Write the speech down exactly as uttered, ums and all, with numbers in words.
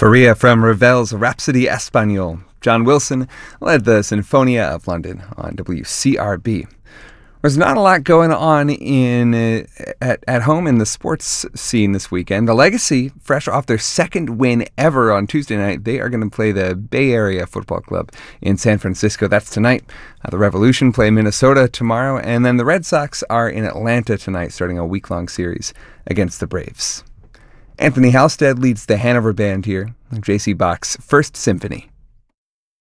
Faria from Ravel's Rhapsody Espagnole. John Wilson led the Sinfonia of London on W C R B. There's not a lot going on in uh, at, at home in the sports scene this weekend. The Legacy, fresh off their second win ever on Tuesday night, they are going to play the Bay Area Football Club in San Francisco. That's tonight. Uh, the Revolution play Minnesota tomorrow, and then the Red Sox are in Atlanta tonight, starting a week-long series against the Braves. Anthony Halstead leads the Hanover Band here, J C Bach's First Symphony.